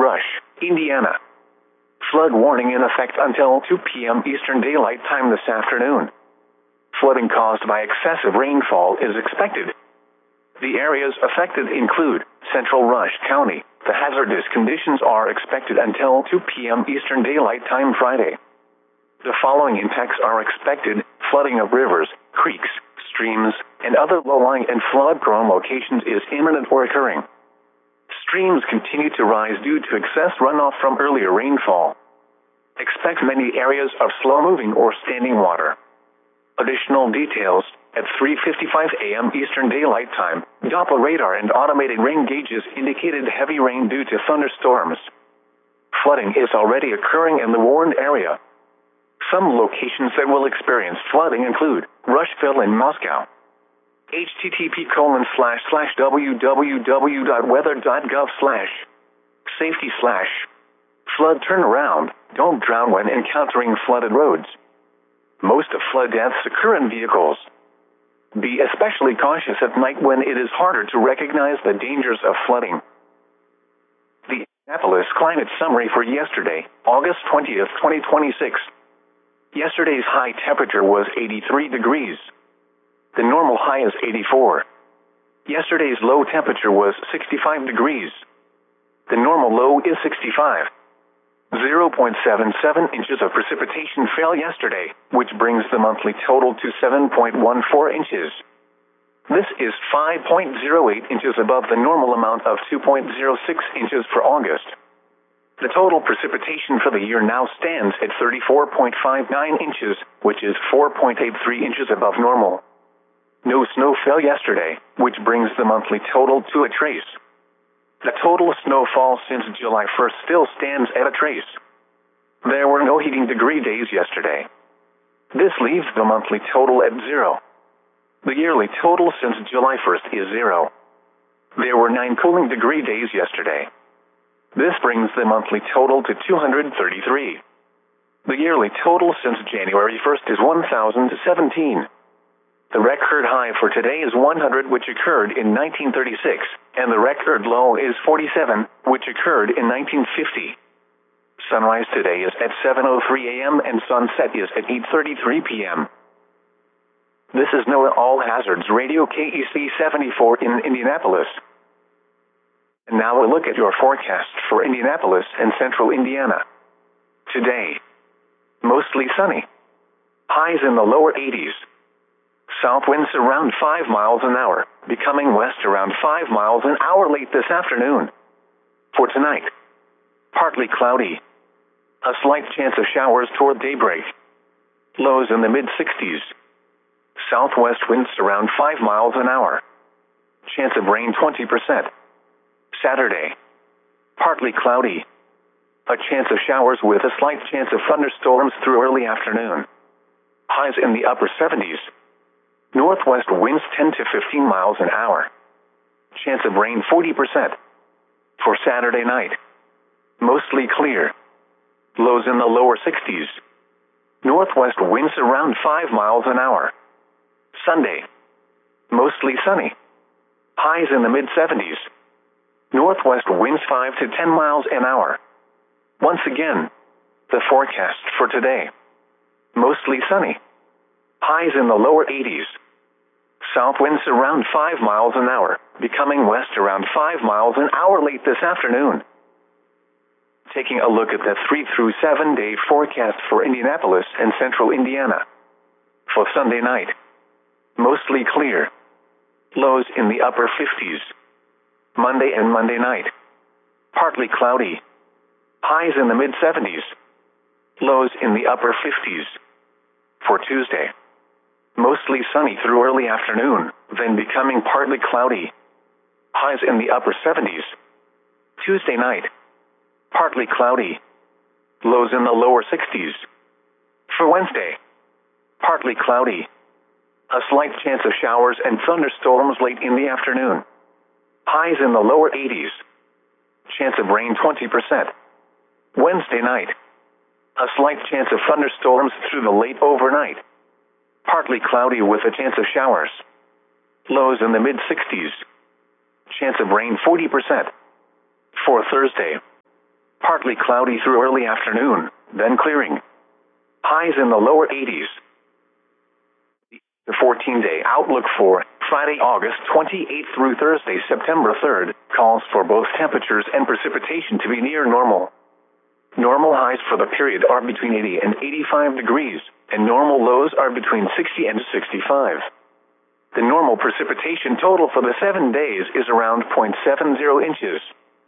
Rush, Indiana. Flood warning in effect until 2 p.m. Eastern Daylight Time this afternoon. Flooding caused by excessive rainfall is expected. The areas affected include Central Rush County. The hazardous conditions are expected until 2 p.m. Eastern Daylight Time Friday. The following impacts are expected: flooding of rivers, creeks, streams, and other low-lying and flood-prone locations is imminent or occurring. Streams continue to rise due to excess runoff from earlier rainfall. Expect many areas of slow-moving or standing water. Additional details: at 3:55 a.m. Eastern Daylight Time, Doppler radar and automated rain gauges indicated heavy rain due to thunderstorms. Flooding is already occurring in the warned area. Some locations that will experience flooding include Rushville in Moscow. http://www.weather.gov/safety/flood turnaround. Don't drown when encountering flooded roads. Most of flood deaths occur in vehicles. Be especially cautious at night when it is harder to recognize the dangers of flooding. The Indianapolis climate summary for yesterday, August 20th, 2026. Yesterday's high temperature was 83 degrees. The normal high is 84. Yesterday's low temperature was 65 degrees. The normal low is 65. 0.77 inches of precipitation fell yesterday, which brings the monthly total to 7.14 inches. This is 5.08 inches above the normal amount of 2.06 inches for August. The total precipitation for the year now stands at 34.59 inches, which is 4.83 inches above normal. No snow fell yesterday, which brings the monthly total to a trace. The total snowfall since July 1st still stands at a trace. There were no heating degree days yesterday. This leaves the monthly total at 0. The yearly total since July 1st is 0. There were 9 cooling degree days yesterday. This brings the monthly total to 233. The yearly total since January 1st is 1,017. The record high for today is 100, which occurred in 1936, and the record low is 47, which occurred in 1950. Sunrise today is at 7:03 a.m. and sunset is at 8:33 p.m. This is NOAA All Hazards Radio KEC 74 in Indianapolis. And now a look at your forecast for Indianapolis and central Indiana. Today, mostly sunny. Highs in the lower 80s. South winds around 5 miles an hour, becoming west around 5 miles an hour late this afternoon. For tonight, partly cloudy. A slight chance of showers toward daybreak. Lows in the mid-60s. Southwest winds around 5 miles an hour. Chance of rain 20%. Saturday, partly cloudy. A chance of showers with a slight chance of thunderstorms through early afternoon. Highs in the upper 70s. Northwest winds 10 to 15 miles an hour. Chance of rain 40%. For Saturday night, mostly clear. Lows in the lower 60s. Northwest winds around 5 miles an hour. Sunday, mostly sunny. Highs in the mid-70s. Northwest winds 5 to 10 miles an hour. Once again, the forecast for today. Mostly sunny. Highs in the lower 80s. South winds around 5 miles an hour, becoming west around 5 miles an hour late this afternoon. Taking a look at the 3 through 7 day forecast for Indianapolis and central Indiana. For Sunday night, mostly clear. Lows in the upper 50s. Monday and Monday night, partly cloudy. Highs in the mid-70s. Lows in the upper 50s. For Tuesday, mostly sunny through early afternoon, then becoming partly cloudy. Highs in the upper 70s. Tuesday night, partly cloudy. Lows in the lower 60s. For Wednesday, partly cloudy. A slight chance of showers and thunderstorms late in the afternoon. Highs in the lower 80s. Chance of rain 20%. Wednesday night, a slight chance of thunderstorms through the late overnight. Partly cloudy with a chance of showers. Lows in the mid-60s. Chance of rain 40%. For Thursday, Partly cloudy through early afternoon, then clearing. Highs in the lower 80s. The 14-day outlook for Friday, August 28th through Thursday, September 3rd, calls for both temperatures and precipitation to be near normal. Normal highs for the period are between 80 and 85 degrees, and normal lows are between 60 and 65. The normal precipitation total for the 7 days is around 0.70 inches.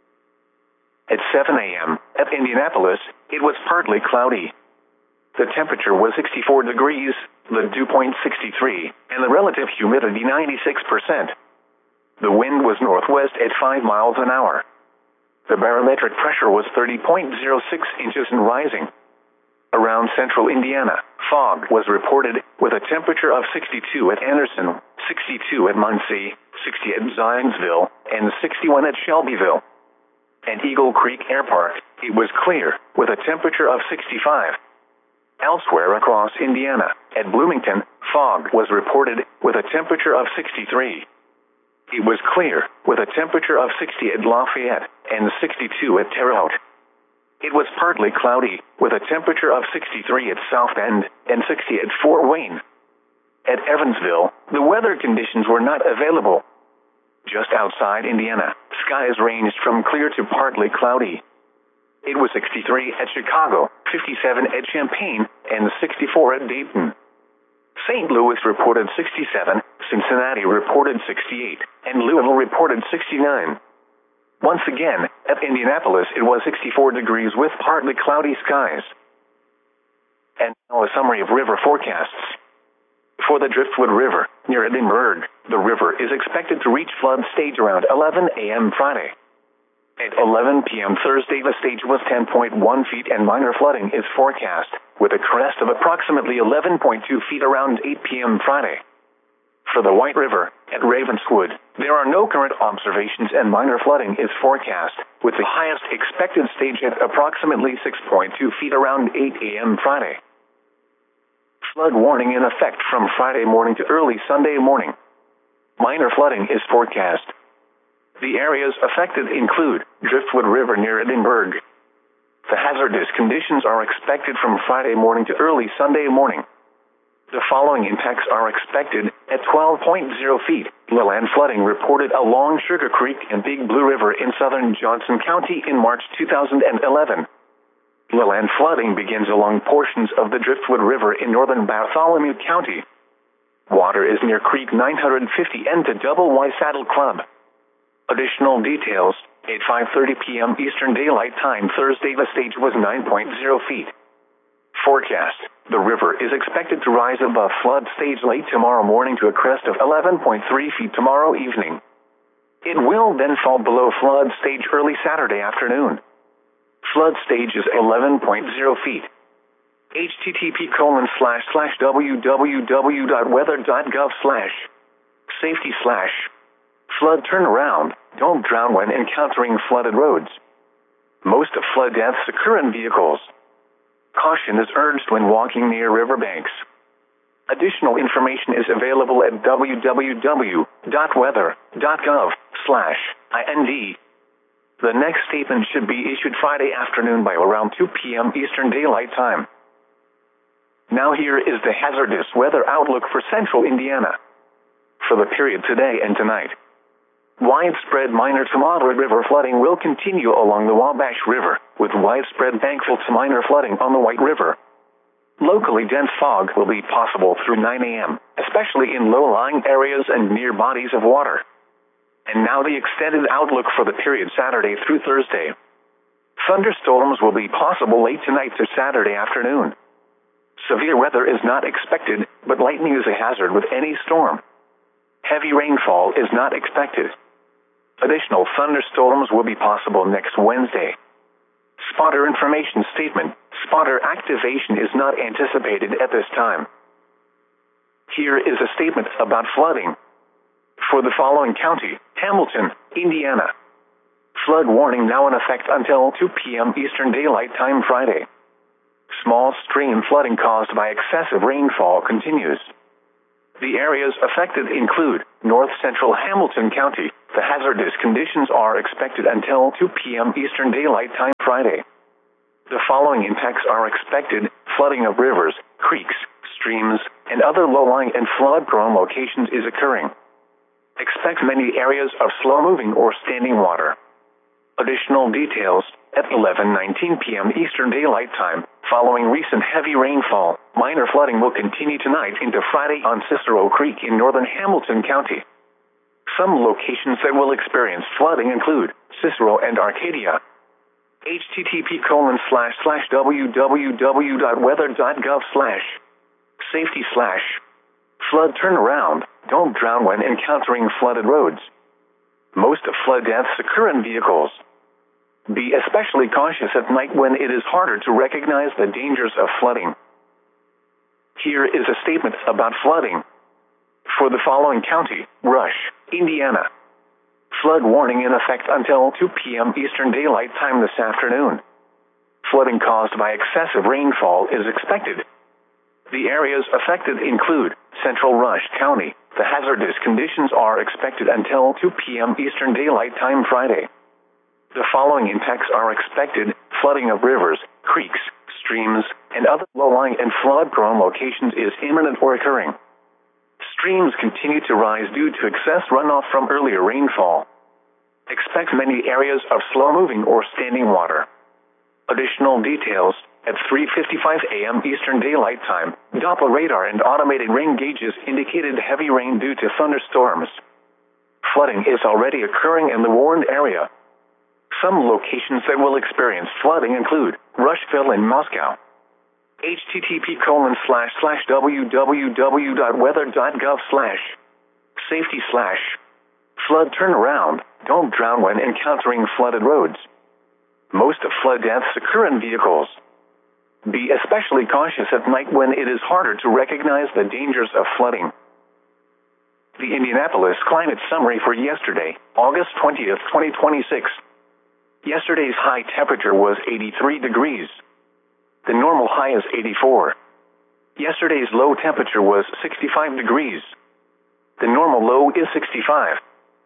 At 7 a.m. at Indianapolis, it was partly cloudy. The temperature was 64 degrees, the dew point 63, and the relative humidity 96%. The wind was northwest at 5 miles an hour. The barometric pressure was 30.06 inches and rising. Around central Indiana, fog was reported with a temperature of 62 at Anderson, 62 at Muncie, 60 at Zionsville, and 61 at Shelbyville. At Eagle Creek Air Park, it was clear with a temperature of 65. Elsewhere across Indiana, at Bloomington, fog was reported with a temperature of 63. It was clear with a temperature of 60 at Lafayette and 62 at Terre Haute. It was partly cloudy with a temperature of 63 at South Bend and 60 at Fort Wayne. At Evansville, the weather conditions were not available. Just outside Indiana, skies ranged from clear to partly cloudy. It was 63 at Chicago, 57 at Champaign, and 64 at Dayton. St. Louis reported 67, Cincinnati reported 68, and Louisville reported 69. Once again, at Indianapolis, it was 64 degrees with partly cloudy skies. And now a summary of river forecasts. For the Driftwood River, near Edinburgh, the river is expected to reach flood stage around 11 a.m. Friday. At 11 p.m. Thursday, the stage was 10.1 feet and minor flooding is forecast, with a crest of approximately 11.2 feet around 8 p.m. Friday. For the White River, at Ravenswood, there are no current observations and minor flooding is forecast, with the highest expected stage at approximately 6.2 feet around 8 a.m. Friday. Flood warning in effect from Friday morning to early Sunday morning. Minor flooding is forecast. The areas affected include Driftwood River near Edinburgh. The hazardous conditions are expected from Friday morning to early Sunday morning. The following impacts are expected at 12.0 feet. Lowland flooding reported along Sugar Creek and Big Blue River in southern Johnson County in March 2011. Lowland flooding begins along portions of the Driftwood River in northern Bartholomew County. Water is near Creek 950 and to Double Y Saddle Club. Additional details, at 5:30 p.m. Eastern Daylight Time Thursday, the stage was 9.0 feet. Forecast, the river is expected to rise above flood stage late tomorrow morning to a crest of 11.3 feet tomorrow evening. It will then fall below flood stage early Saturday afternoon. Flood stage is 11.0 feet. http://www.weather.gov/safety/flood turnaround, don't drown when encountering flooded roads. Most of flood deaths occur in vehicles. Caution is urged when walking near riverbanks. Additional information is available at www.weather.gov/IND. The next statement should be issued Friday afternoon by around 2 p.m. Eastern Daylight Time. Now here is the hazardous weather outlook for central Indiana. For the period today and tonight, widespread minor to moderate river flooding will continue along the Wabash River, with widespread bankfull to minor flooding on the White River. Locally dense fog will be possible through 9 a.m., especially in low-lying areas and near bodies of water. And now the extended outlook for the period Saturday through Thursday. Thunderstorms will be possible late tonight to Saturday afternoon. Severe weather is not expected, but lightning is a hazard with any storm. Heavy rainfall is not expected. Additional thunderstorms will be possible next Wednesday. Spotter information statement. Spotter activation is not anticipated at this time. Here is a statement about flooding. For the following county, Hamilton, Indiana. Flood warning now in effect until 2 p.m. Eastern Daylight Time Friday. Small stream flooding caused by excessive rainfall continues. The areas affected include north central Hamilton County. The hazardous conditions are expected until 2 p.m. Eastern Daylight Time Friday. The following impacts are expected: flooding of rivers, creeks, streams, and other low-lying and flood-prone locations is occurring. Expect many areas of slow-moving or standing water. Additional details at 11:19 p.m. Eastern Daylight Time. Following recent heavy rainfall, minor flooding will continue tonight into Friday on Cicero Creek in northern Hamilton County. Some locations that will experience flooding include Cicero and Arcadia. http://www.weather.gov/safety/flood turnaround. Don't drown when encountering flooded roads. Most flood deaths occur in vehicles. Be especially cautious at night when it is harder to recognize the dangers of flooding. Here is a statement about flooding. For the following county: Rush, Indiana. Flood warning in effect until 2 p.m. Eastern Daylight Time this afternoon. Flooding caused by excessive rainfall is expected. The areas affected include Central Rush County. The hazardous conditions are expected until 2 p.m. Eastern Daylight Time Friday. The following impacts are expected: flooding of rivers, creeks, streams, and other low-lying and flood-prone locations is imminent or occurring. Streams continue to rise due to excess runoff from earlier rainfall. Expect many areas of slow-moving or standing water. Additional details at 3:55 a.m. Eastern Daylight Time. Doppler radar and automated rain gauges indicated heavy rain due to thunderstorms. Flooding is already occurring in the warned area. Some locations that will experience flooding include Rushville and Moscow. http://www.weather.gov/safety/flood turnaround. Don't drown when encountering flooded roads. Most flood deaths occur in vehicles. Be especially cautious at night when it is harder to recognize the dangers of flooding. The Indianapolis Climate Summary for yesterday, August 20th, 2026. Yesterday's high temperature was 83 degrees. The normal high is 84. Yesterday's low temperature was 65 degrees. The normal low is 65.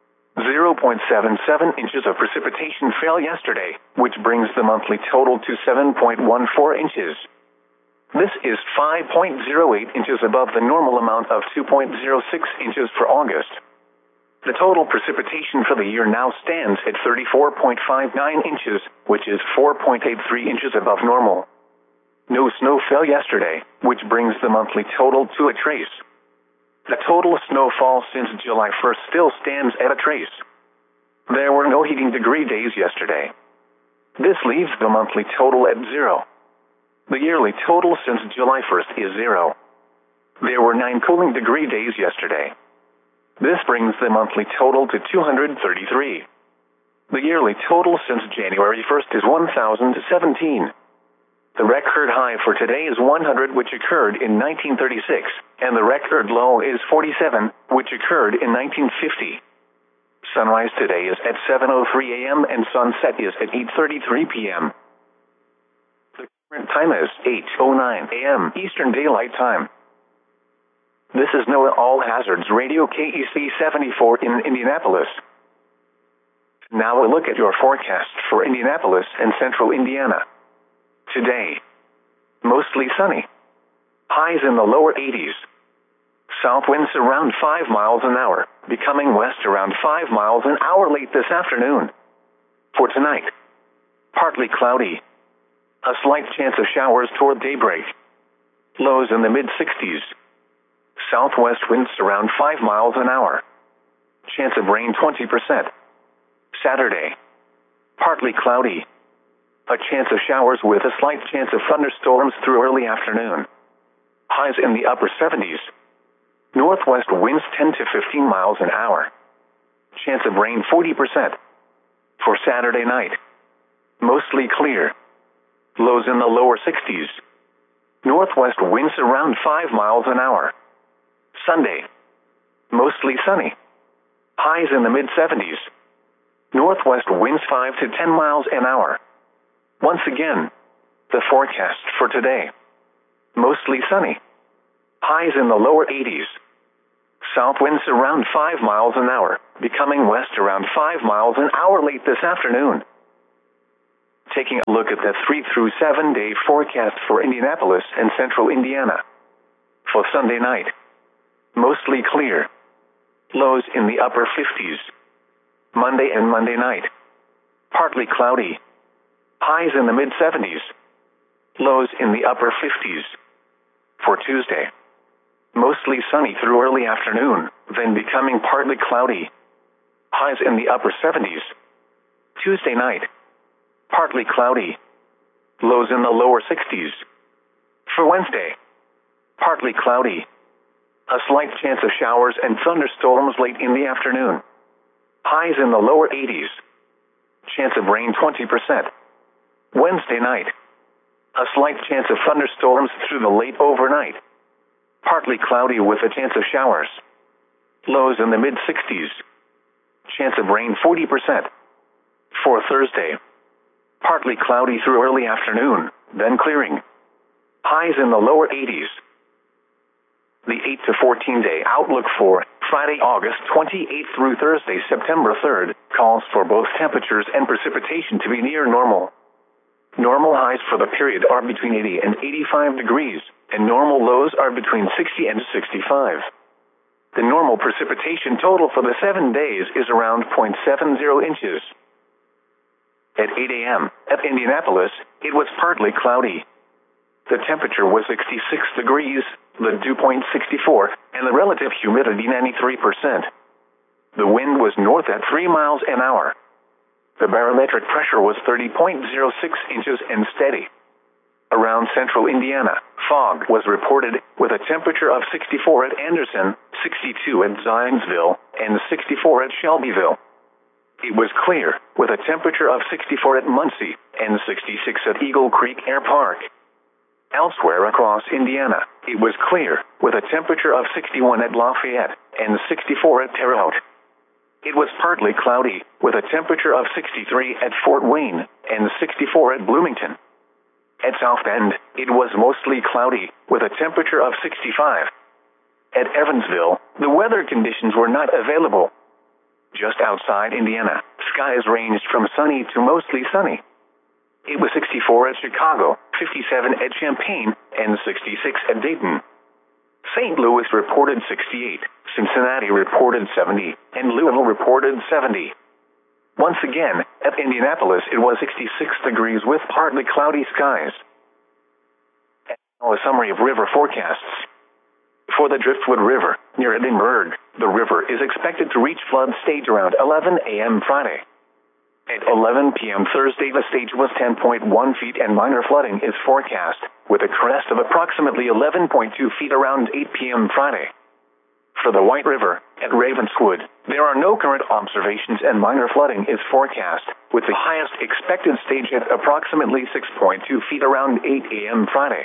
0.77 inches of precipitation fell yesterday, which brings the monthly total to 7.14 inches. This is 5.08 inches above the normal amount of 2.06 inches for August. The total precipitation for the year now stands at 34.59 inches, which is 4.83 inches above normal. No snow fell yesterday, which brings the monthly total to a trace. The total snowfall since July 1st still stands at a trace. There were no heating degree days yesterday. This leaves the monthly total at 0. The yearly total since July 1st is 0. There were 9 cooling degree days yesterday. This brings the monthly total to 233. The yearly total since January 1st is 1,017. The record high for today is 100, which occurred in 1936, and the record low is 47, which occurred in 1950. Sunrise today is at 7:03 a.m. and sunset is at 8:33 p.m. The current time is 8:09 a.m. Eastern Daylight Time. This is NOAA All Hazards Radio KEC 74 in Indianapolis. Now we'll look at your forecast for Indianapolis and central Indiana. Today, mostly sunny. Highs in the lower 80s. South winds around 5 miles an hour, becoming west around 5 miles an hour late this afternoon. For tonight, partly cloudy. A slight chance of showers toward daybreak. Lows in the mid-60s. Southwest winds around 5 miles an hour. Chance of rain 20%. Saturday, partly cloudy. A chance of showers with a slight chance of thunderstorms through early afternoon. Highs in the upper 70s. Northwest winds 10 to 15 miles an hour. Chance of rain 40%. For Saturday night, mostly clear. Lows in the lower 60s. Northwest winds around 5 miles an hour. Sunday, mostly sunny. Highs in the mid-70s. Northwest winds 5 to 10 miles an hour. Once again, the forecast for today. Mostly sunny. Highs in the lower 80s. South winds around 5 miles an hour, becoming west around 5 miles an hour late this afternoon. Taking a look at the 3 through 7 day forecast for Indianapolis and central Indiana. For Sunday night, mostly clear. Lows in the upper 50s. Monday and Monday night, partly cloudy. Highs in the mid-70s. Lows in the upper 50s. For Tuesday, mostly sunny through early afternoon, then becoming partly cloudy. Highs in the upper 70s. Tuesday night, partly cloudy. Lows in the lower 60s. For Wednesday, partly cloudy. A slight chance of showers and thunderstorms late in the afternoon. Highs in the lower 80s. Chance of rain 20%. Wednesday night, a slight chance of thunderstorms through the late overnight. Partly cloudy with a chance of showers. Lows in the mid-60s. Chance of rain 40%. For Thursday, partly cloudy through early afternoon, then clearing. Highs in the lower 80s. The 8 to 14 day outlook for Friday, August 28th through Thursday, September 3rd, calls for both temperatures and precipitation to be near normal. Normal highs for the period are between 80 and 85 degrees, and normal lows are between 60 and 65. The normal precipitation total for the 7 days is around 0.70 inches. At 8 a.m., at Indianapolis, it was partly cloudy. The temperature was 66 degrees, the dew point 64, and the relative humidity 93%. The wind was north at 3 miles an hour. The barometric pressure was 30.06 inches and steady. Around central Indiana, fog was reported with a temperature of 64 at Anderson, 62 at Zionsville, and 64 at Shelbyville. It was clear with a temperature of 64 at Muncie and 66 at Eagle Creek Air Park. Elsewhere across Indiana, it was clear with a temperature of 61 at Lafayette and 64 at Terre Haute. It was partly cloudy with a temperature of 63 at Fort Wayne and 64 at Bloomington. At South Bend, it was mostly cloudy with a temperature of 65. At Evansville, the weather conditions were not available. Just outside Indiana, skies ranged from sunny to mostly sunny. It was 64 at Chicago, 57 at Champaign, and 66 at Dayton. St. Louis reported 68, Cincinnati reported 70, and Louisville reported 70. Once again, at Indianapolis, it was 66 degrees with partly cloudy skies. And now a summary of river forecasts. For the Driftwood River, near Edinburgh, the river is expected to reach flood stage around 11 a.m. Friday. At 11 p.m. Thursday, the stage was 10.1 feet and minor flooding is forecast, with a crest of approximately 11.2 feet around 8 p.m. Friday. For the White River, at Ravenswood, there are no current observations and minor flooding is forecast, with the highest expected stage at approximately 6.2 feet around 8 a.m. Friday.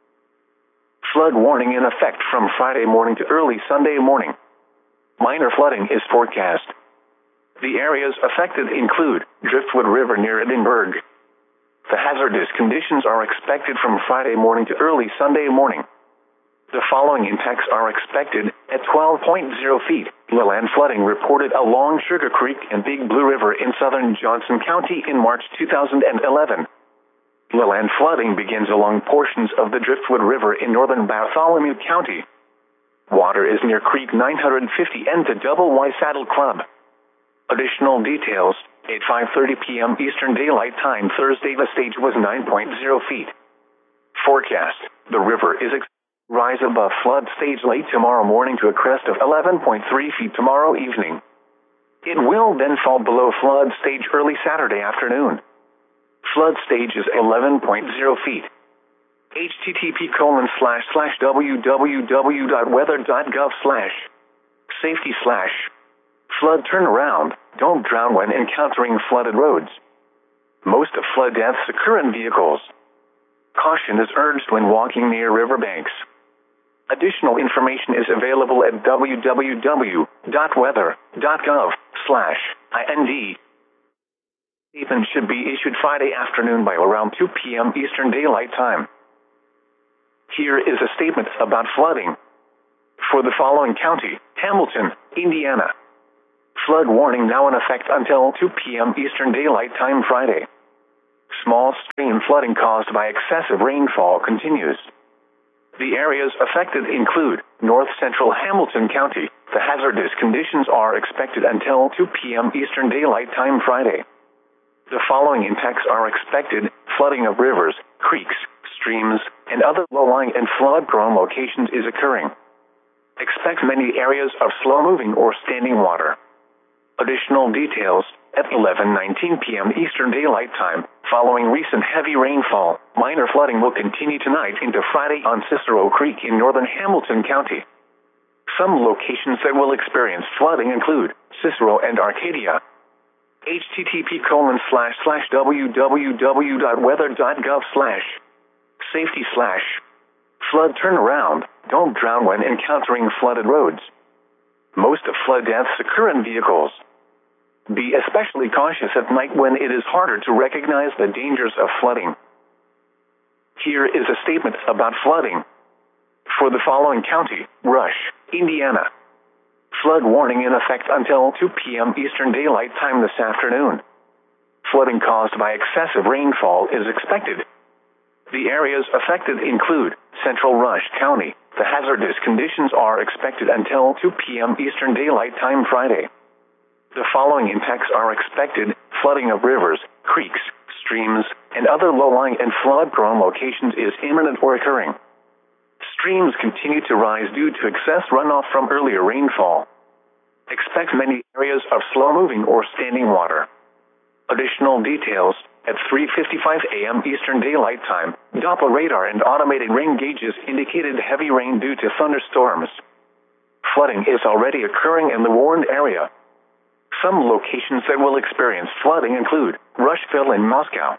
Flood warning in effect from Friday morning to early Sunday morning. Minor flooding is forecast. The areas affected include Driftwood River near Edinburgh. The hazardous conditions are expected from Friday morning to early Sunday morning. The following impacts are expected at 12.0 feet. Lowland flooding reported along Sugar Creek and Big Blue River in southern Johnson County in March 2011. Lowland flooding begins along portions of the Driftwood River in northern Bartholomew County. Water is near Creek 950 and to Double Y Saddle Club. Additional details, at 5:30 p.m. Eastern Daylight Time Thursday, the stage was 9.0 feet. Forecast, the river is expected to rise above flood stage late tomorrow morning to a crest of 11.3 feet tomorrow evening. It will then fall below flood stage early Saturday afternoon. Flood stage is 11.0 feet. http://www.weather.gov/safety/flood turnaround. Don't drown when encountering flooded roads. Most of flood deaths occur in vehicles. Caution is urged when walking near riverbanks. Additional information is available at www.weather.gov/ind. Statement should be issued Friday afternoon by around 2 p.m. Eastern Daylight Time. Here is a statement about flooding. For the following county, Hamilton, Indiana. Flood warning now in effect until 2 p.m. Eastern Daylight Time Friday. Small stream flooding caused by excessive rainfall continues. The areas affected include north central Hamilton County. The hazardous conditions are expected until 2 p.m. Eastern Daylight Time Friday. The following impacts are expected: flooding of rivers, creeks, streams, and other low-lying and flood-prone locations is occurring. Expect many areas of slow-moving or standing water. Additional details at 11:19 p.m. Eastern Daylight Time. Following recent heavy rainfall, minor flooding will continue tonight into Friday on Cicero Creek in northern Hamilton County. Some locations that will experience flooding include Cicero and Arcadia. http://www.weather.gov/safety/flood turnaround. Don't drown when encountering flooded roads. Most of flood deaths occur in vehicles. Be especially cautious at night when it is harder to recognize the dangers of flooding. Here is a statement about flooding. For the following county: Rush, Indiana. Flood warning in effect until 2 p.m. Eastern Daylight Time this afternoon. Flooding caused by excessive rainfall is expected. The areas affected include Central Rush County. The hazardous conditions are expected until 2 p.m. Eastern Daylight Time Friday. The following impacts are expected: flooding of rivers, creeks, streams, and other low-lying and flood-prone locations is imminent or occurring. Streams continue to rise due to excess runoff from earlier rainfall. Expect many areas of slow-moving or standing water. Additional details at 3:55 a.m. Eastern Daylight Time. Doppler radar and automated rain gauges indicated heavy rain due to thunderstorms. Flooding is already occurring in the warned area. Some locations that will experience flooding include Rushville and Moscow.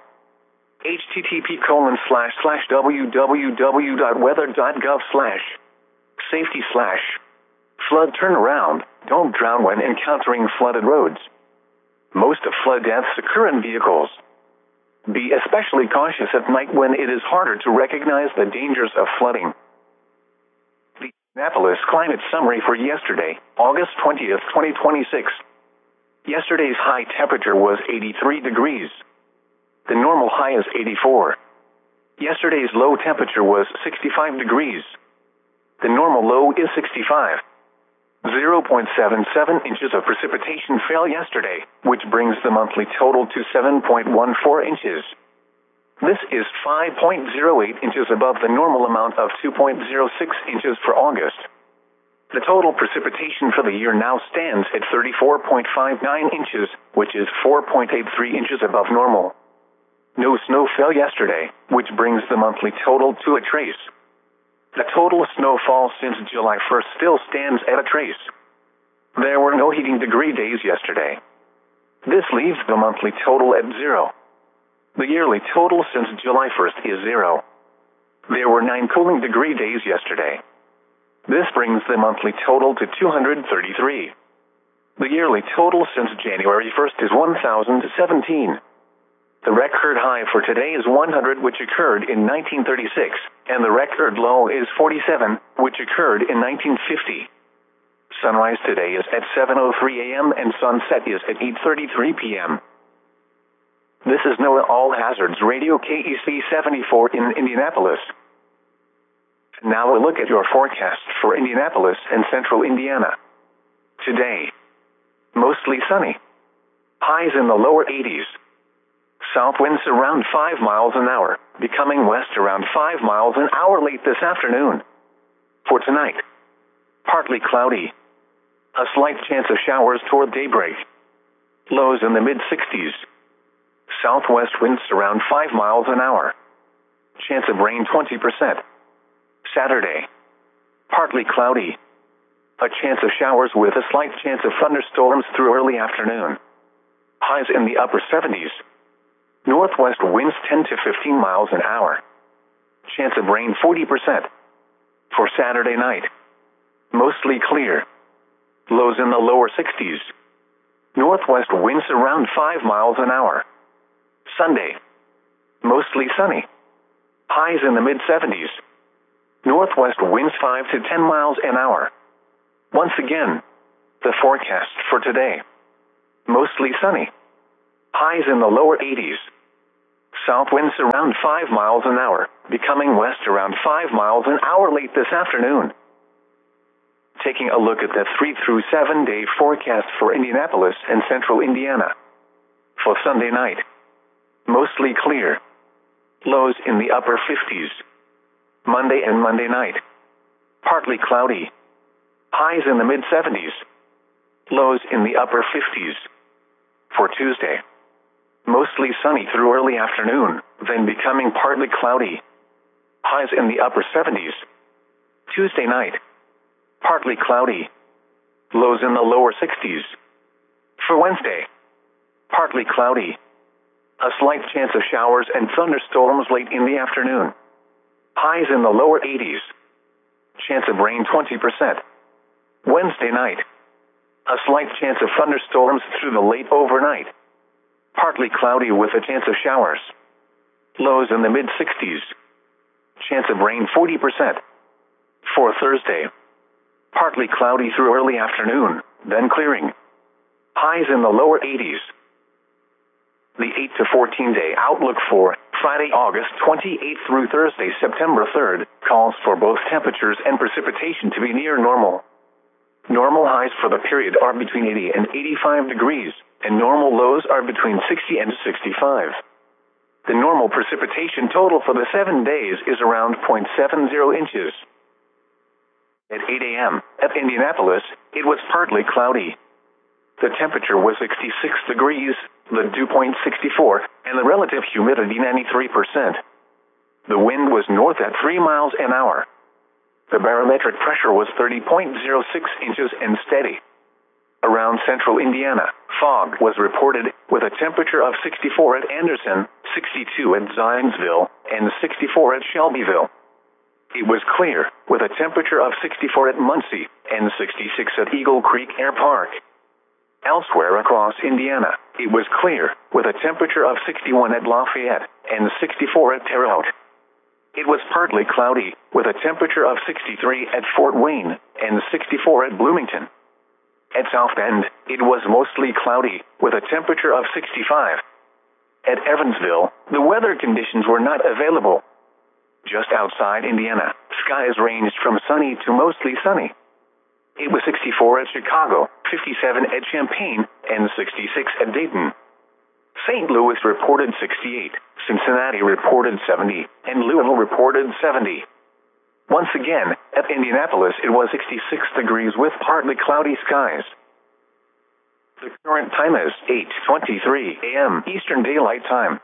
http://www.weather.gov/safety/flood turnaround. Don't drown when encountering flooded roads. Most of flood deaths occur in vehicles. Be especially cautious at night when it is harder to recognize the dangers of flooding. The Indianapolis Climate Summary for yesterday, August 20th, 2026. Yesterday's high temperature was 83 degrees. The normal high is 84. Yesterday's low temperature was 65 degrees. The normal low is 65. 0.77 inches of precipitation fell yesterday, which brings the monthly total to 7.14 inches. This is 5.08 inches above the normal amount of 2.06 inches for August. The total precipitation for the year now stands at 34.59 inches, which is 4.83 inches above normal. No snow fell yesterday, which brings the monthly total to a trace. The total snowfall since July 1st still stands at a trace. There were no heating degree days yesterday. This leaves the monthly total at 0. The yearly total since July 1st is 0. There were 9 cooling degree days yesterday. This brings the monthly total to 233. The yearly total since January 1st is 1,017. The record high for today is 100, which occurred in 1936, and the record low is 47, which occurred in 1950. Sunrise today is at 7:03 a.m. and sunset is at 8:33 p.m. This is NOAA All Hazards Radio KEC 74 in Indianapolis. Now we'll look at your forecast for Indianapolis and central Indiana. Today, mostly sunny. Highs in the lower 80s. South winds around 5 miles an hour, becoming west around 5 miles an hour late this afternoon. For tonight, partly cloudy. A slight chance of showers toward daybreak. Lows in the mid-60s. Southwest winds around 5 miles an hour. Chance of rain 20%. Saturday, partly cloudy. A chance of showers with a slight chance of thunderstorms through early afternoon. Highs in the upper 70s. Northwest winds 10 to 15 miles an hour. Chance of rain 40%. For Saturday night, mostly clear. Lows in the lower 60s. Northwest winds around 5 miles an hour. Sunday, mostly sunny. Highs in the mid-70s. Northwest winds 5 to 10 miles an hour. Once again, the forecast for today. Mostly sunny. Highs in the lower 80s. South winds around 5 miles an hour, becoming west around 5 miles an hour late this afternoon. Taking a look at the 3 through 7 day forecast for Indianapolis and central Indiana. For Sunday night, mostly clear. Lows in the upper 50s. Monday and Monday night, partly cloudy. Highs in the mid-70s. Lows in the upper 50s. For Tuesday, mostly sunny through early afternoon, then becoming partly cloudy. Highs in the upper 70s. Tuesday night, partly cloudy. Lows in the lower 60s. For Wednesday, partly cloudy. A slight chance of showers and thunderstorms late in the afternoon. Highs in the lower 80s. Chance of rain 20%. Wednesday night, a slight chance of thunderstorms through the late overnight. Partly cloudy with a chance of showers. Lows in the mid-60s. Chance of rain 40%. For Thursday, partly cloudy through early afternoon, then clearing. Highs in the lower 80s. The 8 to 14 day outlook for Friday, August 28th through Thursday, September 3rd, calls for both temperatures and precipitation to be near normal. Normal highs for the period are between 80 and 85 degrees, and normal lows are between 60 and 65. The normal precipitation total for the 7 days is around 0.70 inches. At 8 a.m., at Indianapolis, it was partly cloudy. The temperature was 66 degrees, the dew point 64, and the relative humidity 93%. The wind was north at 3 miles an hour. The barometric pressure was 30.06 inches and steady. Around central Indiana, fog was reported with a temperature of 64 at Anderson, 62 at Zionsville, and 64 at Shelbyville. It was clear with a temperature of 64 at Muncie and 66 at Eagle Creek Air Park. Elsewhere across Indiana, it was clear with a temperature of 61 at Lafayette and 64 at Terre Haute. It was partly cloudy with a temperature of 63 at Fort Wayne and 64 at Bloomington. At South Bend, it was mostly cloudy with a temperature of 65. At Evansville, the weather conditions were not available. Just outside Indiana, skies ranged from sunny to mostly sunny. It was 64 at Chicago, 57 at Champaign, and 66 at Dayton. St. Louis reported 68, Cincinnati reported 70, and Louisville reported 70. Once again, at Indianapolis, it was 66 degrees with partly cloudy skies. The current time is 8:23 a.m. Eastern Daylight Time.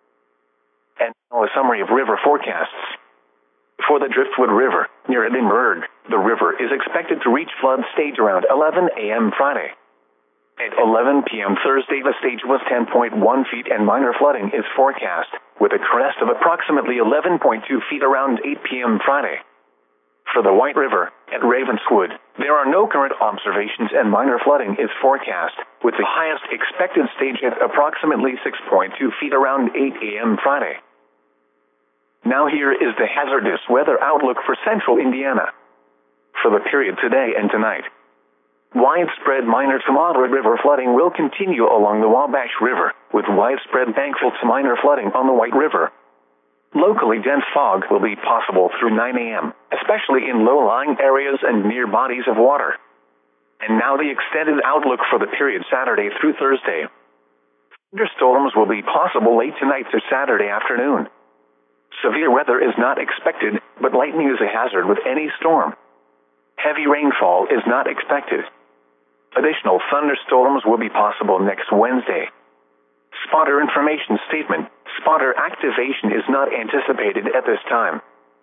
And now a summary of river forecasts. For the Driftwood River, near Edinburgh, the river is expected to reach flood stage around 11 a.m. Friday. At 11 p.m. Thursday, the stage was 10.1 feet and minor flooding is forecast, with a crest of approximately 11.2 feet around 8 p.m. Friday. For the White River, at Ravenswood, there are no current observations and minor flooding is forecast, with the highest expected stage at approximately 6.2 feet around 8 a.m. Friday. Now here is the hazardous weather outlook for central Indiana. For the period today and tonight, widespread minor to moderate river flooding will continue along the Wabash River, with widespread bankful to minor flooding on the White River. Locally dense fog will be possible through 9 a.m., especially in low-lying areas and near bodies of water. And now the extended outlook for the period Saturday through Thursday. Thunderstorms will be possible late tonight to Saturday afternoon. Severe weather is not expected, but lightning is a hazard with any storm. Heavy rainfall is not expected. Additional thunderstorms will be possible next Wednesday. Spotter information statement. Spotter activation is not anticipated at this time.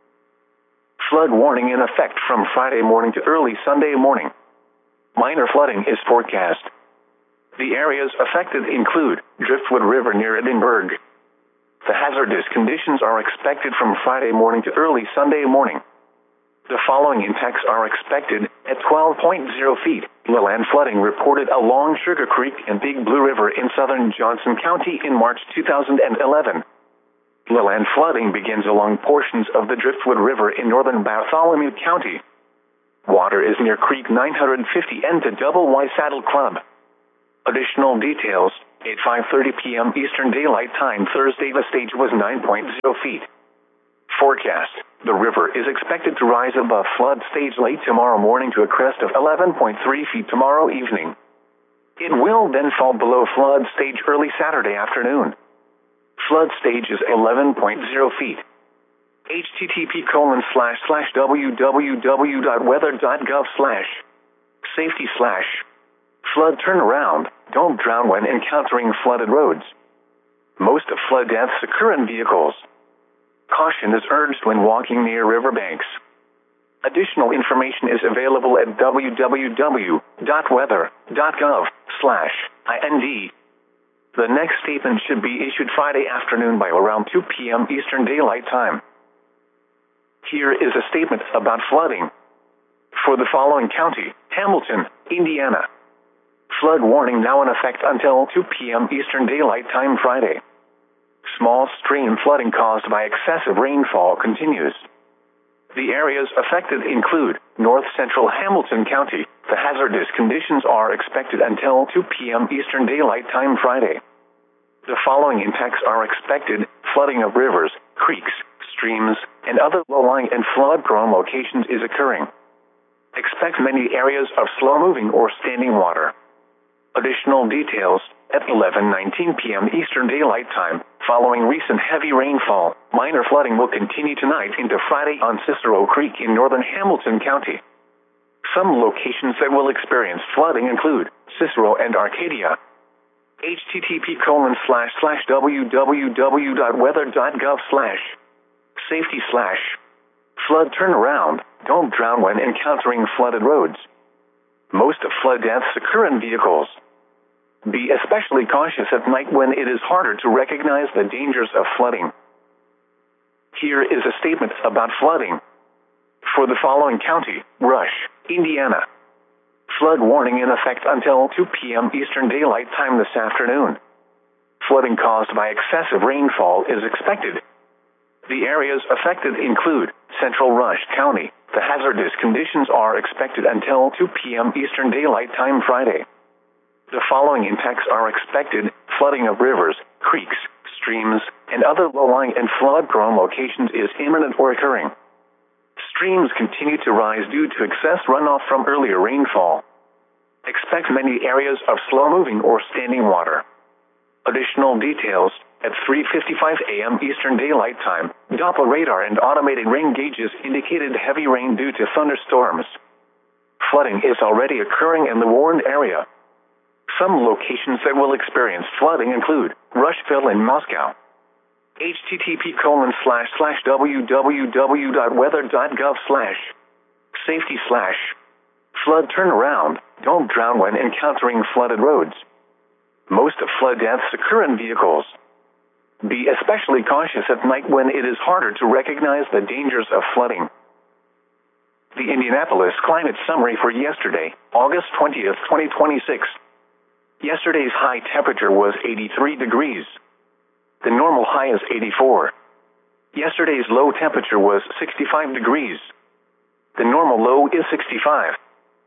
Flood warning in effect from Friday morning to early Sunday morning. Minor flooding is forecast. The areas affected include Driftwood River near Edinburgh. The hazardous conditions are expected from Friday morning to early Sunday morning. The following impacts are expected at 12.0 feet. Lowland flooding reported along Sugar Creek and Big Blue River in southern Johnson County in March 2011. Lowland flooding begins along portions of the Driftwood River in northern Bartholomew County. Water is near Creek 950 and to Double Y Saddle Club. Additional details At 5:30 p.m. Eastern Daylight Time Thursday, the stage was 9.0 feet. Forecast: the river is expected to rise above flood stage late tomorrow morning to a crest of 11.3 feet tomorrow evening. It will then fall below flood stage early Saturday afternoon. Flood stage is 11.0 feet. http://www.weather.gov/safety/flood turnaround. Don't drown when encountering flooded roads. Most of flood deaths occur in vehicles. Caution is urged when walking near riverbanks. Additional information is available at www.weather.gov/ind. The next statement should be issued Friday afternoon by around 2 p.m. Eastern Daylight Time. Here is a statement about flooding. For the following county: Hamilton, Indiana. Flood warning now in effect until 2 p.m. Eastern Daylight Time Friday. Small stream flooding caused by excessive rainfall continues. The areas affected include north central Hamilton County. The hazardous conditions are expected until 2 p.m. Eastern Daylight Time Friday. The following impacts are expected: flooding of rivers, creeks, streams, and other low-lying and flood-prone locations is occurring. Expect many areas of slow-moving or standing water. Additional details at 11:19 p.m. Eastern Daylight Time. Following recent heavy rainfall, minor flooding will continue tonight into Friday on Cicero Creek in northern Hamilton County. Some locations that will experience flooding include Cicero and Arcadia. http://www.weather.gov/safety/flood turnaround. Don't drown when encountering flooded roads. Most of flood deaths occur in vehicles. Be especially cautious at night when it is harder to recognize the dangers of flooding. Here is a statement about flooding. For the following county: Rush, Indiana. Flood warning in effect until 2 p.m. Eastern Daylight Time this afternoon. Flooding caused by excessive rainfall is expected. The areas affected include central Rush County. The hazardous conditions are expected until 2 p.m. Eastern Daylight Time Friday. The following impacts are expected: flooding of rivers, creeks, streams, and other low-lying and flood-prone locations is imminent or occurring. Streams continue to rise due to excess runoff from earlier rainfall. Expect many areas of slow-moving or standing water. Additional details at 3:55 a.m. Eastern Daylight Time. Doppler radar and automated rain gauges indicated heavy rain due to thunderstorms. Flooding is already occurring in the warned area. Some locations that will experience flooding include Rushville and Moscow. http://weather.gov/safety/flood turnaround. Don't drown when encountering flooded roads. Most of flood deaths occur in vehicles. Be especially cautious at night when it is harder to recognize the dangers of flooding. The Indianapolis Climate Summary for yesterday, August 20th, 2026. Yesterday's high temperature was 83 degrees. The normal high is 84. Yesterday's low temperature was 65 degrees. The normal low is 65.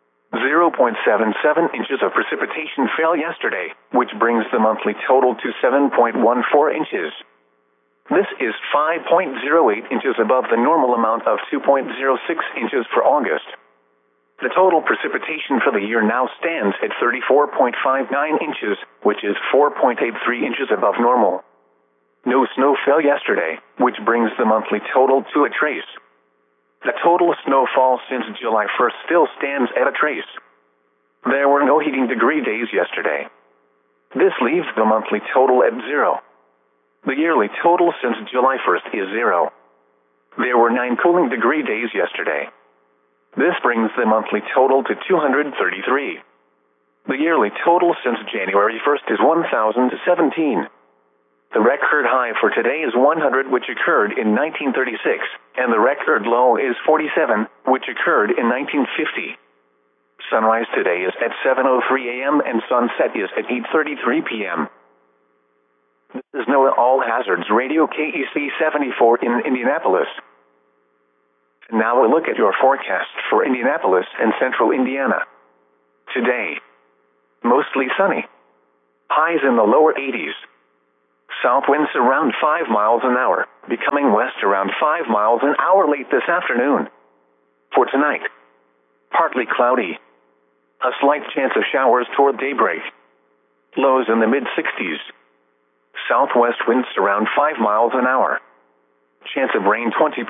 0.77 inches of precipitation fell yesterday, which brings the monthly total to 7.14 inches. This is 5.08 inches above the normal amount of 2.06 inches for August. The total precipitation for the year now stands at 34.59 inches, which is 4.83 inches above normal. No snow fell yesterday, which brings the monthly total to a trace. The total snowfall since July 1st still stands at a trace. There were no heating degree days yesterday. This leaves the monthly total at 0. The yearly total since July 1st is 0. There were 9 cooling degree days yesterday. This brings the monthly total to 233. The yearly total since January 1st is 1,017. The record high for today is 100, which occurred in 1936, and the record low is 47, which occurred in 1950. Sunrise today is at 7:03 a.m. and sunset is at 8:33 p.m. This is NOAA All Hazards Radio KEC 74 in Indianapolis. And now a look at your forecast for Indianapolis and central Indiana. Today, mostly sunny. Highs in the lower 80s. South winds around 5 miles an hour, becoming west around 5 miles an hour late this afternoon. For tonight, partly cloudy. A slight chance of showers toward daybreak. Lows in the mid-60s. Southwest winds around 5 miles an hour. Chance of rain 20%.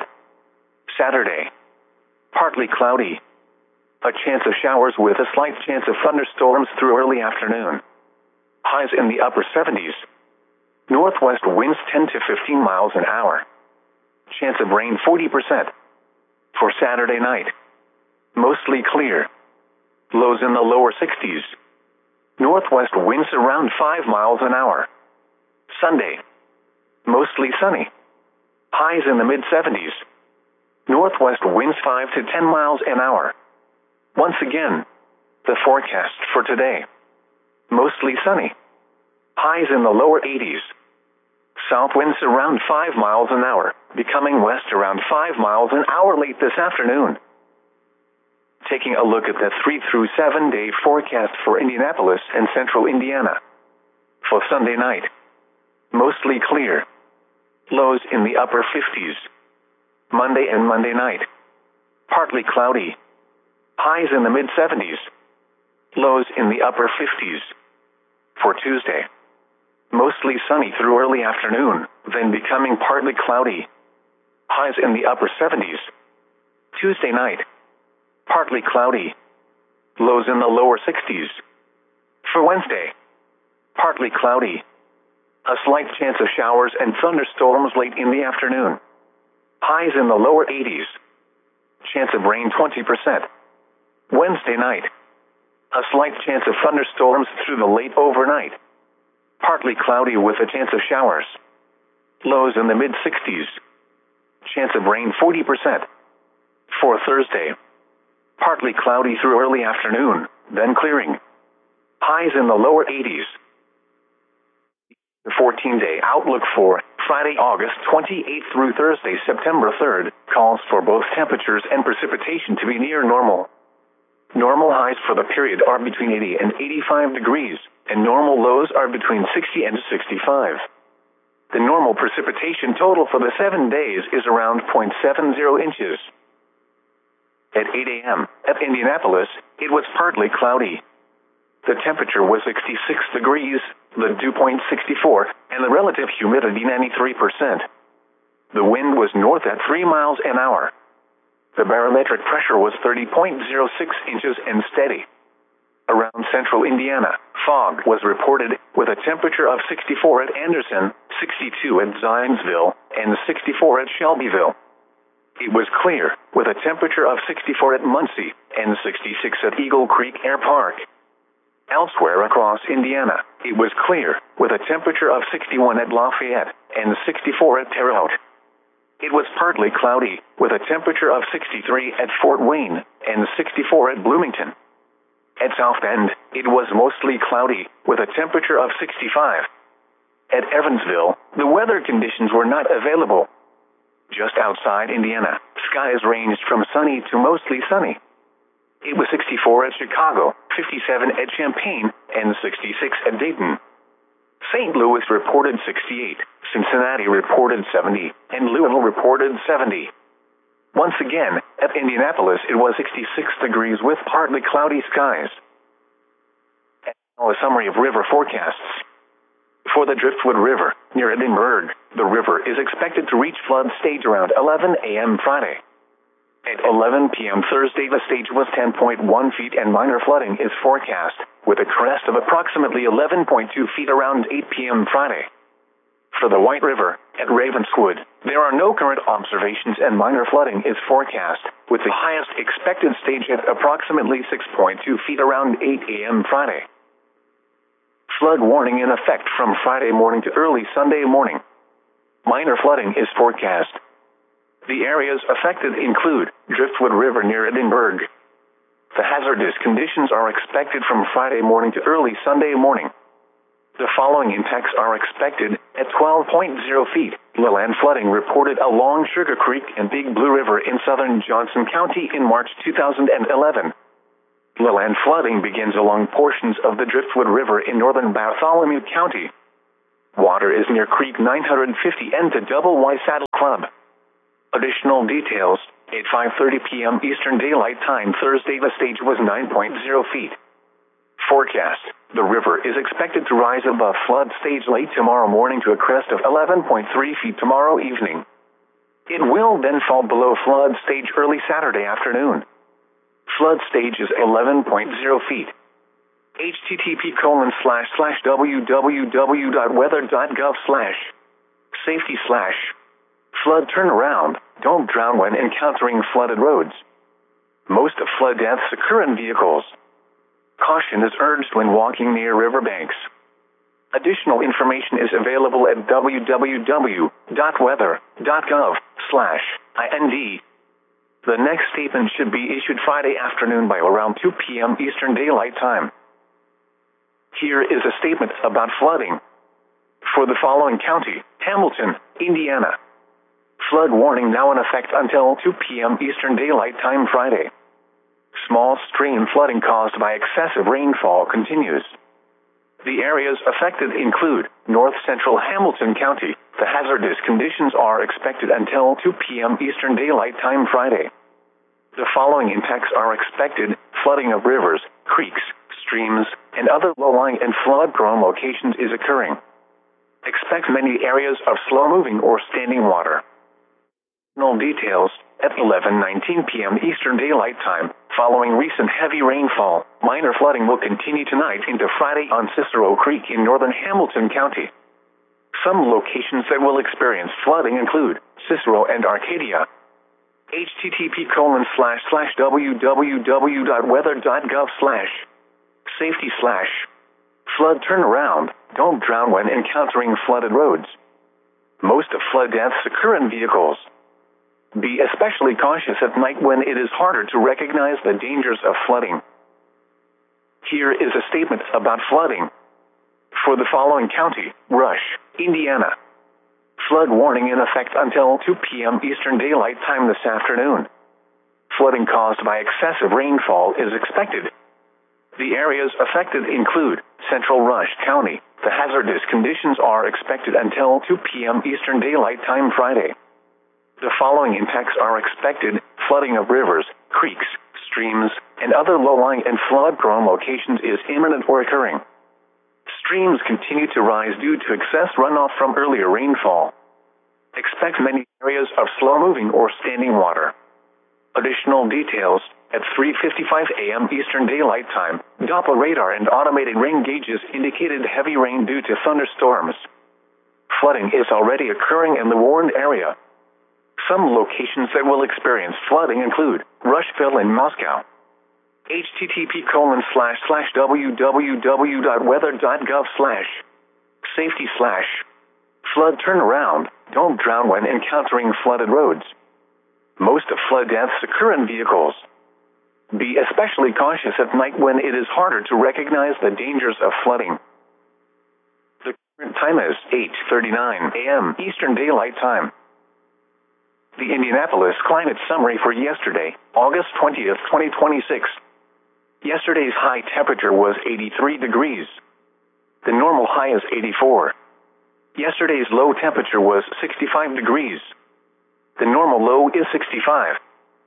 Saturday, partly cloudy. A chance of showers with a slight chance of thunderstorms through early afternoon. Highs in the upper 70s. Northwest winds 10 to 15 miles an hour. Chance of rain 40%. For Saturday night, mostly clear. Lows in the lower 60s. Northwest winds around 5 miles an hour. Sunday, mostly sunny. Highs in the mid-70s. Northwest winds 5 to 10 miles an hour. Once again, the forecast for today. Mostly sunny. Highs in the lower 80s. South winds around 5 miles an hour, becoming west around 5 miles an hour late this afternoon. Taking a look at the 3 through 7 day forecast for Indianapolis and central Indiana. For Sunday night, mostly clear. Lows in the upper 50s. Monday and Monday night, partly cloudy. Highs in the mid-70s. Lows in the upper 50s. For Tuesday, mostly sunny through early afternoon, then becoming partly cloudy. Highs in the upper 70s. Tuesday night, partly cloudy. Lows in the lower 60s. For Wednesday, partly cloudy. A slight chance of showers and thunderstorms late in the afternoon. Highs in the lower 80s. Chance of rain 20%. Wednesday night, a slight chance of thunderstorms through the late overnight. Partly cloudy with a chance of showers. Lows in the mid-60s. Chance of rain 40%. For Thursday, partly cloudy through early afternoon, then clearing. Highs in the lower 80s. The 14-day outlook for Friday, August 28th through Thursday, September 3rd, calls for both temperatures and precipitation to be near normal. Normal highs for the period are between 80 and 85 degrees, and normal lows are between 60 and 65. The normal precipitation total for the 7 days is around 0.70 inches. At 8 a.m. at Indianapolis, it was partly cloudy. The temperature was 66 degrees, the dew point 64, and the relative humidity 93%. The wind was north at 3 miles an hour. The barometric pressure was 30.06 inches and steady. Around central Indiana, fog was reported with a temperature of 64 at Anderson, 62 at Zionsville, and 64 at Shelbyville. It was clear with a temperature of 64 at Muncie and 66 at Eagle Creek Air Park. Elsewhere across Indiana, it was clear with a temperature of 61 at Lafayette and 64 at Terre Haute. It was partly cloudy with a temperature of 63 at Fort Wayne and 64 at Bloomington. At South Bend, it was mostly cloudy with a temperature of 65. At Evansville, the weather conditions were not available. Just outside Indiana, skies ranged from sunny to mostly sunny. It was 64 at Chicago, 57 at Champaign, and 66 at Dayton. St. Louis reported 68, Cincinnati reported 70, and Louisville reported 70. Once again, at Indianapolis it was 66 degrees with partly cloudy skies. And now a summary of river forecasts. For the Driftwood River, near Edinburgh, the river is expected to reach flood stage around 11 a.m. Friday. At 11 p.m. Thursday, the stage was 10.1 feet and minor flooding is forecast, with a crest of approximately 11.2 feet around 8 p.m. Friday. For the White River, at Ravenswood, there are no current observations and minor flooding is forecast, with the highest expected stage at approximately 6.2 feet around 8 a.m. Friday. Flood warning in effect from Friday morning to early Sunday morning. Minor flooding is forecast. The areas affected include Driftwood River near Edinburgh. The hazardous conditions are expected from Friday morning to early Sunday morning. The following impacts are expected at 12.0 feet. Land flooding reported along Sugar Creek and Big Blue River in southern Johnson County in March 2011. Lowland flooding begins along portions of the Driftwood River in northern Bartholomew County. Water is near Creek 950 and to Double Y Saddle Club. Additional details, at 5:30 p.m. Eastern Daylight Time Thursday, the stage was 9.0 feet. Forecast, the river is expected to rise above flood stage late tomorrow morning to a crest of 11.3 feet tomorrow evening. It will then fall below flood stage early Saturday afternoon. Flood stage is 11.0 feet. http://www.weather.gov/safety/flood turnaround, don't drown when encountering flooded roads. Most of flood deaths occur in vehicles. Caution is urged when walking near riverbanks. Additional information is available at www.weather.gov/ind. The next statement should be issued Friday afternoon by around 2 p.m. Eastern Daylight Time. Here is a statement about flooding. For the following county, Hamilton, Indiana. Flood warning now in effect until 2 p.m. Eastern Daylight Time Friday. Small stream flooding caused by excessive rainfall continues. The areas affected include North Central Hamilton County. The hazardous conditions are expected until 2 p.m. Eastern Daylight Time Friday. The following impacts are expected: flooding of rivers, creeks, streams, and other low-lying and flood-prone locations is occurring. Expect many areas of slow-moving or standing water. No details, at 11:19 p.m. Eastern Daylight Time, following recent heavy rainfall, minor flooding will continue tonight into Friday on Cicero Creek in northern Hamilton County. Some locations that will experience flooding include Cicero and Arcadia. http://www.weather.gov/safety/flood turnaround, don't drown when encountering flooded roads. Most of flood deaths occur in vehicles. Be especially cautious at night when it is harder to recognize the dangers of flooding. Here is a statement about flooding. For the following county, Rush, Indiana. Flood warning in effect until 2 p.m. Eastern Daylight Time this afternoon. Flooding caused by excessive rainfall is expected. The areas affected include Central Rush County. The hazardous conditions are expected until 2 p.m. Eastern Daylight Time Friday. The following impacts are expected: flooding of rivers, creeks, streams, and other low-lying and flood-prone locations is imminent or occurring. Streams continue to rise due to excess runoff from earlier rainfall. Expect many areas of slow-moving or standing water. Additional details, at 3:55 a.m. Eastern Daylight Time, Doppler radar and automated rain gauges indicated heavy rain due to thunderstorms. Flooding is already occurring in the warned area. Some locations that will experience flooding include Rushville and Moscow. http://www.weather.gov/safety/flood turnaround, don't drown when encountering flooded roads. Most of flood deaths occur in vehicles. Be especially cautious at night when it is harder to recognize the dangers of flooding. The current time is 8:39 a.m. Eastern Daylight Time. The Indianapolis Climate Summary for yesterday, August 20th, 2026. Yesterday's high temperature was 83 degrees. The normal high is 84. Yesterday's low temperature was 65 degrees. The normal low is 65.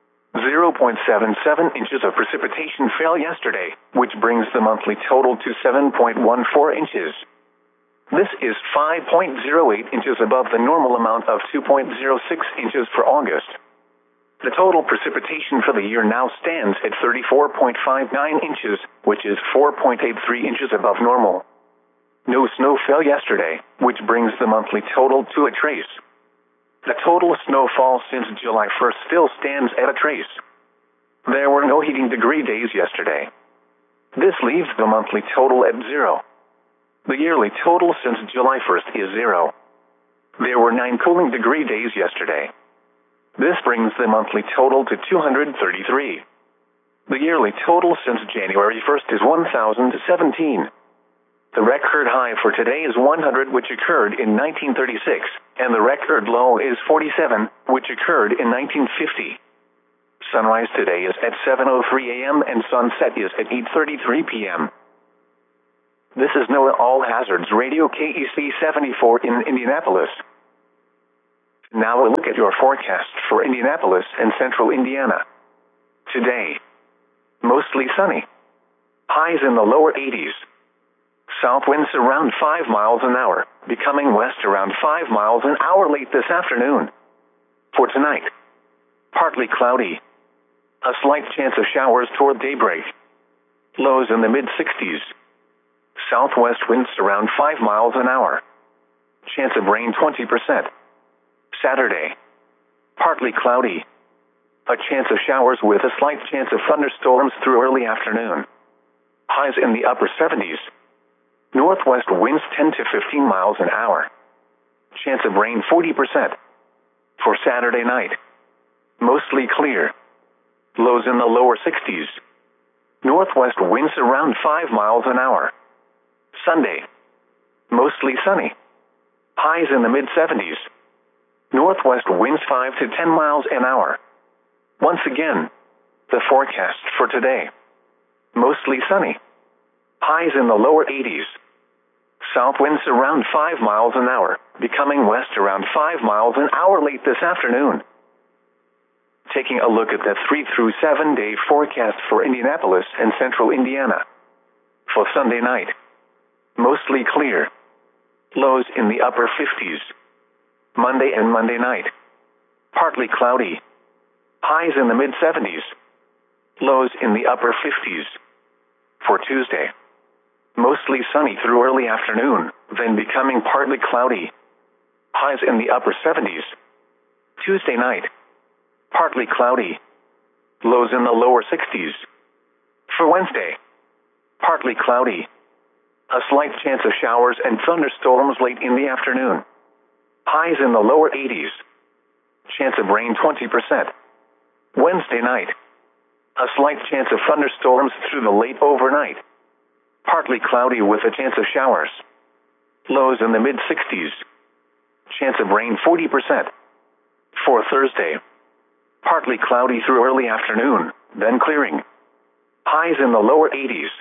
0.77 inches of precipitation fell yesterday, which brings the monthly total to 7.14 inches. This is 5.08 inches above the normal amount of 2.06 inches for August. The total precipitation for the year now stands at 34.59 inches, which is 4.83 inches above normal. No snow fell yesterday, which brings the monthly total to a trace. The total snowfall since July 1st still stands at a trace. There were no heating degree days yesterday. This leaves the monthly total at 0. The yearly total since July 1st is 0. There were 9 cooling degree days yesterday. This brings the monthly total to 233. The yearly total since January 1st is 1,017. The record high for today is 100, which occurred in 1936, and the record low is 47, which occurred in 1950. Sunrise today is at 7:03 a.m. and sunset is at 8:33 p.m. This is NOAA All Hazards Radio KEC 74 in Indianapolis. Now a look at your forecast for Indianapolis and central Indiana. Today, mostly sunny. Highs in the lower 80s. South winds around 5 miles an hour, becoming west around 5 miles an hour late this afternoon. For tonight, partly cloudy. A slight chance of showers toward daybreak. Lows in the mid-60s. Southwest winds around 5 miles an hour. Chance of rain 20%. Saturday, partly cloudy. A chance of showers with a slight chance of thunderstorms through early afternoon. Highs in the upper 70s. Northwest winds 10 to 15 miles an hour. Chance of rain 40%. For Saturday night, mostly clear. Lows in the lower 60s. Northwest winds around 5 miles an hour. Sunday, mostly sunny. Highs in the mid-70s. Northwest winds 5 to 10 miles an hour. Once again, the forecast for today. Mostly sunny. Highs in the lower 80s. South winds around 5 miles an hour, becoming west around 5 miles an hour late this afternoon. Taking a look at the 3 through 7 day forecast for Indianapolis and central Indiana. For Sunday night, mostly clear. Lows in the upper 50s. Monday and Monday night, partly cloudy. Highs in the mid-70s. Lows in the upper 50s. For Tuesday, mostly sunny through early afternoon, then becoming partly cloudy. Highs in the upper 70s. Tuesday night, partly cloudy. Lows in the lower 60s. For Wednesday, partly cloudy. A slight chance of showers and thunderstorms late in the afternoon. Highs in the lower 80s. Chance of rain 20%. Wednesday night, a slight chance of thunderstorms through the late overnight. Partly cloudy with a chance of showers. Lows in the mid-60s. Chance of rain 40%. For Thursday, partly cloudy through early afternoon, then clearing. Highs in the lower 80s.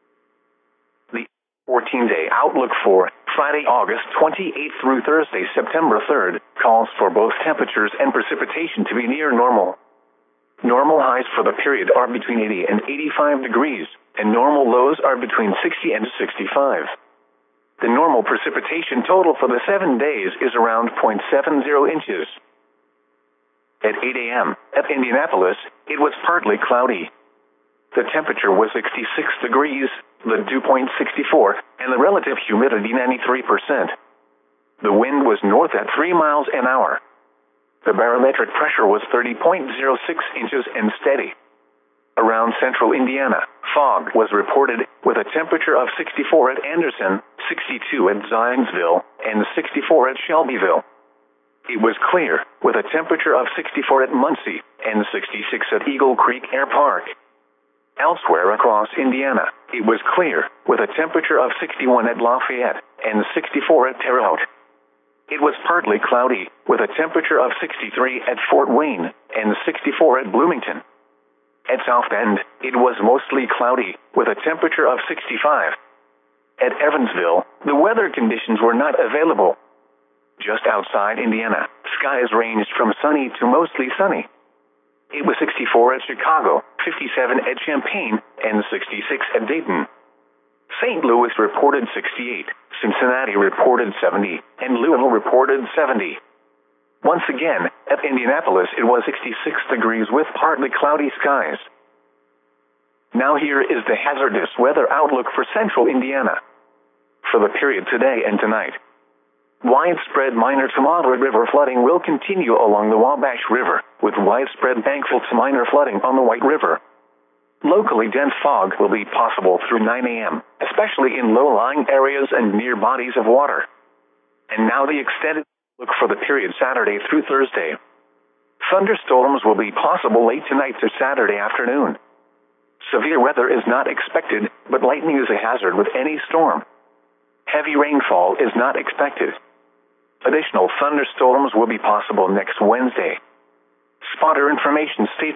The 14-day outlook for Friday, August 28th through Thursday, September 3rd, calls for both temperatures and precipitation to be near normal. Normal highs for the period are between 80 and 85 degrees, and normal lows are between 60 and 65. The normal precipitation total for the 7 days is around 0.70 inches. At 8 a.m., at Indianapolis, it was partly cloudy. The temperature was 66 degrees, the dew point 64, and the relative humidity 93%. The wind was north at 3 miles an hour. The barometric pressure was 30.06 inches and steady. Around central Indiana, fog was reported with a temperature of 64 at Anderson, 62 at Zionsville, and 64 at Shelbyville. It was clear with a temperature of 64 at Muncie and 66 at Eagle Creek Air Park. Elsewhere across Indiana, it was clear with a temperature of 61 at Lafayette and 64 at Terre Haute. It was partly cloudy with a temperature of 63 at Fort Wayne and 64 at Bloomington. At South Bend, it was mostly cloudy with a temperature of 65. At Evansville, the weather conditions were not available. Just outside Indiana, skies ranged from sunny to mostly sunny. It was 64 at Chicago, 57 at Champaign, and 66 at Dayton. St. Louis reported 68, Cincinnati reported 70, and Louisville reported 70. Once again, at Indianapolis it was 66 degrees with partly cloudy skies. Now here is the hazardous weather outlook for central Indiana. For the period today and tonight, widespread minor to moderate river flooding will continue along the Wabash River, with widespread bankfull to minor flooding on the White River. Locally dense fog will be possible through 9 a.m., especially in low-lying areas and near bodies of water. And now the extended look for the period Saturday through Thursday. Thunderstorms will be possible late tonight to Saturday afternoon. Severe weather is not expected, but lightning is a hazard with any storm. Heavy rainfall is not expected. Additional thunderstorms will be possible next Wednesday. Spotter information statement,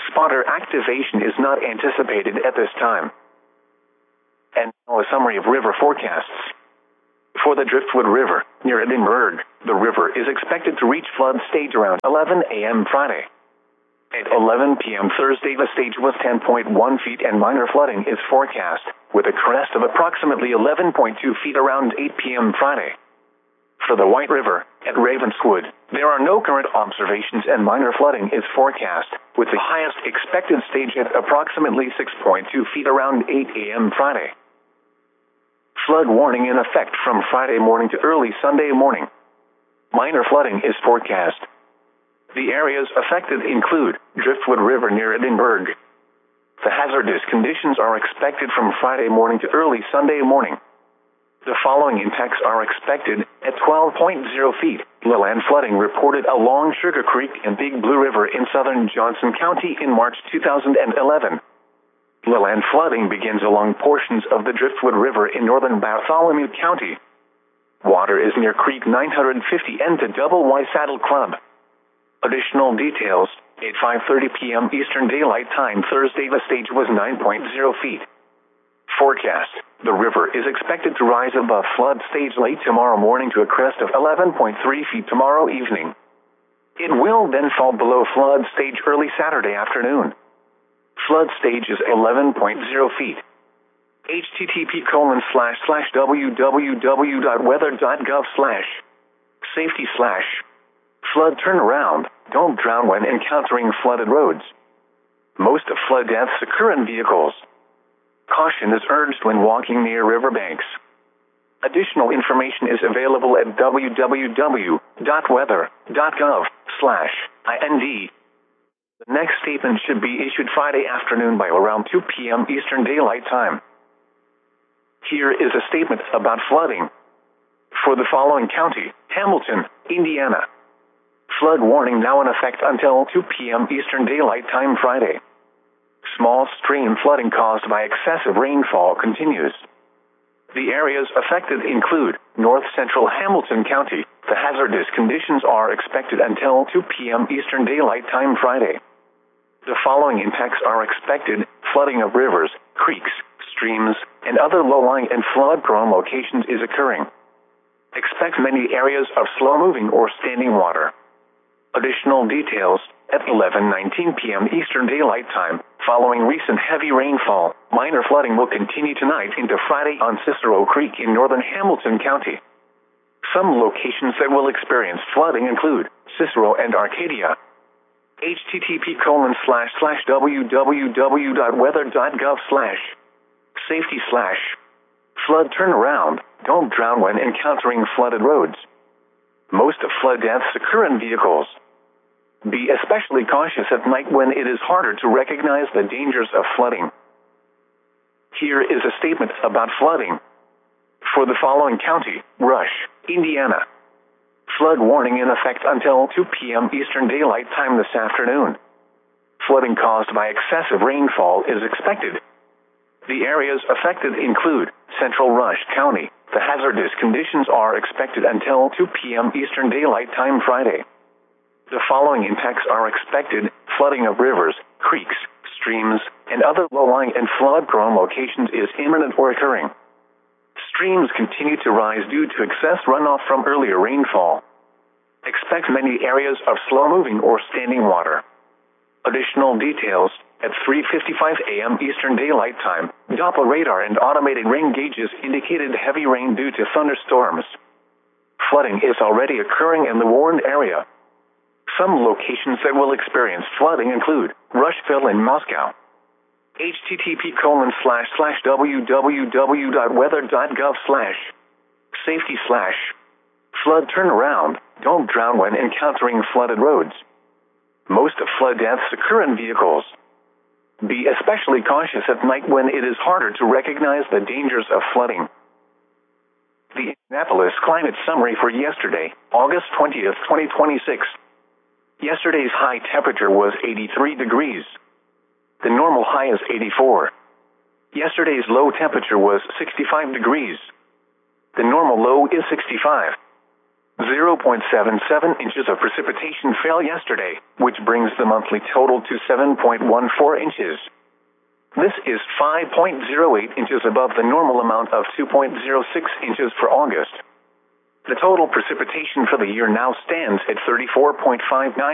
Spotter activation is not anticipated at this time. And now a summary of river forecasts. For the Driftwood River, near Edinburgh, the river is expected to reach flood stage around 11 a.m. Friday. At 11 p.m. Thursday, the stage was 10.1 feet and minor flooding is forecast, with a crest of approximately 11.2 feet around 8 p.m. Friday. For the White River, at Ravenswood, there are no current observations and minor flooding is forecast, with the highest expected stage at approximately 6.2 feet around 8 a.m. Friday. Flood warning in effect from Friday morning to early Sunday morning. Minor flooding is forecast. The areas affected include Driftwood River near Edinburgh. The hazardous conditions are expected from Friday morning to early Sunday morning. The following impacts are expected at 12.0 feet. Lowland flooding reported along Sugar Creek and Big Blue River in southern Johnson County in March 2011. Lowland flooding begins along portions of the Driftwood River in northern Bartholomew County. Water is near Creek 950 and to Double Y Saddle Club. Additional details, at 5:30 p.m. Eastern Daylight Time Thursday, the stage was 9.0 feet. Forecast, the river is expected to rise above flood stage late tomorrow morning to a crest of 11.3 feet tomorrow evening. It will then fall below flood stage early Saturday afternoon. Flood stage is 11.0 feet. http://www.weather.gov/safety/ flood turnaround, don't drown when encountering flooded roads. Most of flood deaths occur in vehicles. Caution is urged when walking near riverbanks. Additional information is available at www.weather.gov/ind. The next statement should be issued Friday afternoon by around 2 p.m. Eastern Daylight Time. Here is a statement about flooding. For the following county, Hamilton, Indiana. Flood warning now in effect until 2 p.m. Eastern Daylight Time Friday. Small stream flooding caused by excessive rainfall continues. The areas affected include north central Hamilton County. The hazardous conditions are expected until 2 p.m. Eastern Daylight Time Friday. The following impacts are expected: flooding of rivers, creeks, streams, and other low-lying and flood-prone locations is occurring. Expect many areas of slow-moving or standing water. Additional details, at 11:19 p.m. Eastern Daylight Time, following recent heavy rainfall, minor flooding will continue tonight into Friday on Cicero Creek in northern Hamilton County. Some locations that will experience flooding include Cicero and Arcadia. http://www.weather.gov/safety/ flood turnaround, don't drown when encountering flooded roads. Most of flood deaths occur in vehicles. Be especially cautious at night when it is harder to recognize the dangers of flooding. Here is a statement about flooding. For the following county, Rush, Indiana. Flood warning in effect until 2 p.m. Eastern Daylight Time this afternoon. Flooding caused by excessive rainfall is expected. The areas affected include central Rush County. The hazardous conditions are expected until 2 p.m. Eastern Daylight Time Friday. The following impacts are expected: flooding of rivers, creeks, streams, and other low-lying and flood-prone locations is imminent or occurring. Streams continue to rise due to excess runoff from earlier rainfall. Expect many areas of slow-moving or standing water. Additional details, at 3:55 a.m. Eastern Daylight Time, Doppler radar and automated rain gauges indicated heavy rain due to thunderstorms. Flooding is already occurring in the warned area. Some locations that will experience flooding include Rushville and Moscow. http://www.weather.gov/safety/ flood turnaround, don't drown when encountering flooded roads. Most of flood deaths occur in vehicles. Be especially cautious at night when it is harder to recognize the dangers of flooding. The Indianapolis Climate Summary for yesterday, August 20th, 2026. Yesterday's high temperature was 83 degrees. The normal high is 84. Yesterday's low temperature was 65 degrees. The normal low is 65. 0.77 inches of precipitation fell yesterday, which brings the monthly total to 7.14 inches. This is 5.08 inches above the normal amount of 2.06 inches for August. The total precipitation for the year now stands at 34.59